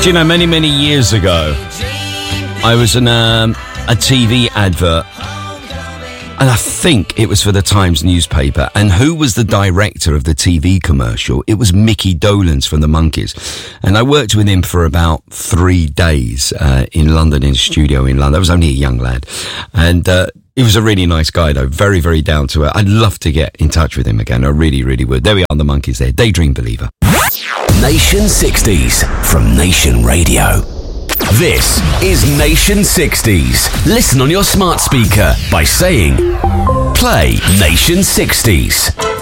Do you know, many years ago, I was in a TV advert, and I think it was for the Times newspaper. And who was the director of the TV commercial? It was Mickey Dolenz from the Monkees. And I worked with him for about 3 days in London, in a studio in London. I was only a young lad. And he was a really nice guy, though. Very, very down to earth. I'd love to get in touch with him again. I really, really would. There we are, the Monkees there. Daydream Believer. Nation 60s from Nation Radio. This is Nation 60s. Listen on your smart speaker by saying, play Nation 60s.